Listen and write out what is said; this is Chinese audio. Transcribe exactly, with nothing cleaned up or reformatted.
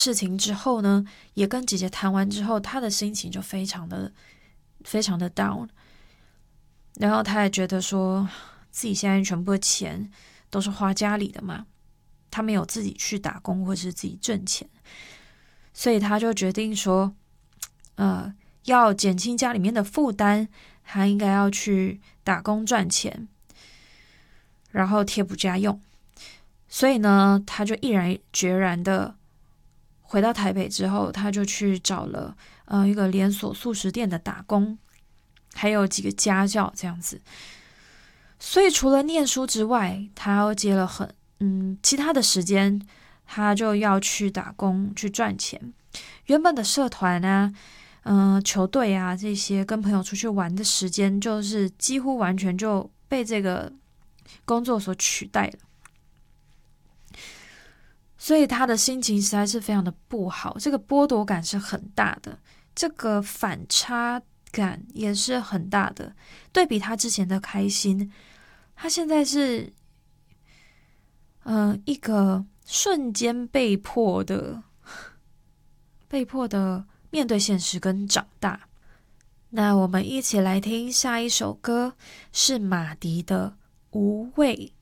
事情之后呢，也跟姐姐谈完之后，他的心情就非常的非常的 down。然后他也觉得说自己现在全部的钱都是花家里的嘛，他没有自己去打工或是自己挣钱，所以他就决定说，呃，要减轻家里面的负担，他应该要去打工赚钱，然后贴补家用。所以呢，他就毅然决然的回到台北之后，他就去找了呃一个连锁速食店的打工，还有几个家教这样子。所以除了念书之外，他又接了很嗯其他的时间，他就要去打工去赚钱。原本的社团啊，嗯、呃、球队啊这些跟朋友出去玩的时间，就是几乎完全就被这个工作所取代了。所以他的心情实在是非常的不好，这个剥夺感是很大的，这个反差感也是很大的。对比他之前的开心，他现在是，嗯、呃，一个瞬间被迫的、被迫的面对现实跟长大。那我们一起来听下一首歌，是马迪的《无畏》。